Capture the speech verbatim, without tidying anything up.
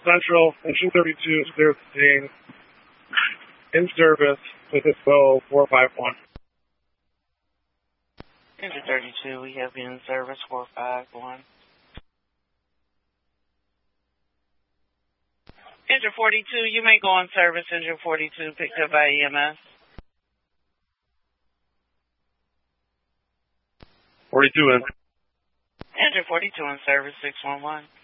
Central, engine thirty-two is clear of the scene. In service with I S O four five one. Engine thirty-two, we have you in service four five one. Engine forty-two, you may go in service. Engine forty-two, picked up by E M S. forty-two in. Engine forty-two in service six one one.